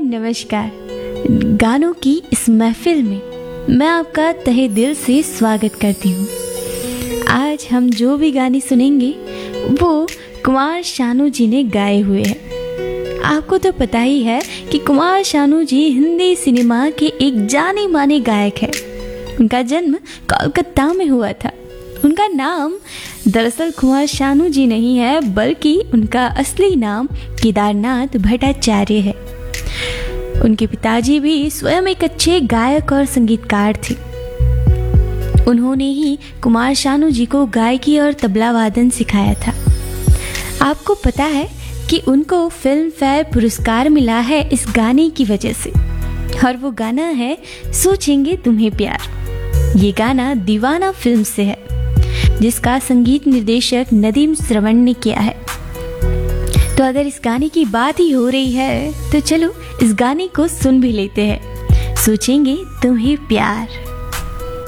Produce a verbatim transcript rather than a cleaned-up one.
नमस्कार। गानों की इस महफिल में मैं आपका तहे दिल से स्वागत करती हूँ। आज हम जो भी गाने सुनेंगे वो कुमार शानू जी ने गाए हुए हैं। आपको तो पता ही है कि कुमार शानू जी हिंदी सिनेमा के एक जाने माने गायक हैं। उनका जन्म कोलकाता में हुआ था। उनका नाम दरअसल कुमार शानू जी नहीं है, बल्कि उनका असली नाम केदारनाथ भट्टाचार्य है। उनके पिताजी भी स्वयं एक अच्छे गायक और संगीतकार थे। उन्होंने ही कुमार शानू जी को गायकी और तबला वादन सिखाया था। आपको पता है कि उनको फिल्म फेयर पुरस्कार मिला है इस गाने की वजह से, और वो गाना है सोचेंगे तुम्हें प्यार। ये गाना दीवाना फिल्म से है, जिसका संगीत निर्देशक नदीम श्रवण ने किया है। तो अगर इस गाने की बात ही हो रही है तो चलो इस गाने को सुन भी लेते हैं। सोचेंगे तुम्हें प्यार।